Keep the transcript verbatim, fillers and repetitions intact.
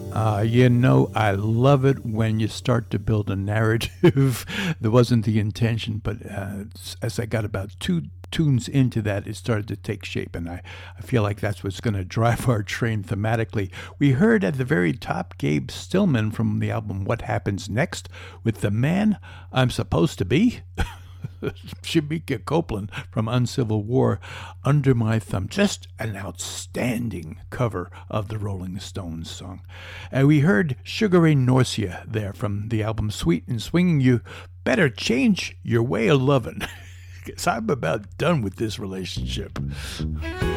Uh, you know, I love it when you start to build a narrative. That wasn't the intention, but uh, as I got about two tunes into that, it started to take shape, and I, I feel like that's what's going to drive our train thematically. We heard at the very top Gabe Stillman from the album What Happens Next with The Man I'm Supposed to Be. Shamika Copeland from Uncivil War, Under My Thumb. Just an outstanding cover of the Rolling Stones song. And we heard Sugar Ray Norcia there from the album Sweet and Swinging. You better change your way of loving, because I'm about done with this relationship.